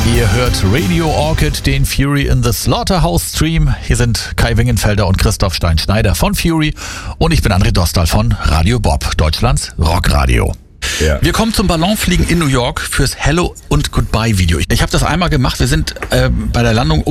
Ihr hört Radio Orchid, den Fury in the Slaughterhouse Stream. Hier sind Kai Wingenfelder und Christoph Stein-Schneider von Fury und ich bin André Dostal von Radio Bob, Deutschlands Rockradio. Ja. Wir kommen zum Ballonfliegen in New York fürs Hello und Goodbye Video. Ich habe das einmal gemacht. Wir sind bei der Landung